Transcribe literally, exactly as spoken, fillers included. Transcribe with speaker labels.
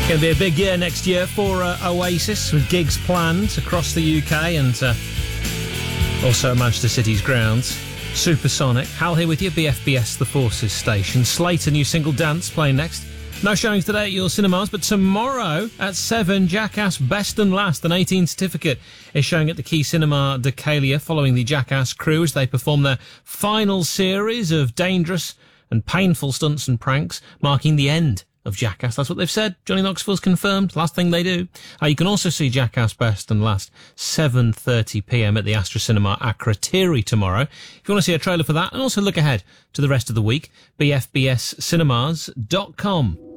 Speaker 1: Going to be a big year next year for uh, Oasis, with gigs planned across the U K and uh, also at Manchester City's grounds. Supersonic. Hal here with you, B F B S The Forces station. Slater new single Dance playing next. No showings today at your cinemas, but tomorrow at seven, Jackass Best and Last, an eighteen certificate, is showing at the Key Cinema Decalia following the Jackass crew as they perform their final series of dangerous and painful stunts and pranks, marking the end of Jackass. That's what they've said. Johnny Knoxville's confirmed. Last thing they do. Uh, you can also see Jackass Best and Last, seven thirty p m at the Astra Cinema Akrotiri tomorrow. If you want to see a trailer for that and also look ahead to the rest of the week, b f b s cinemas dot com.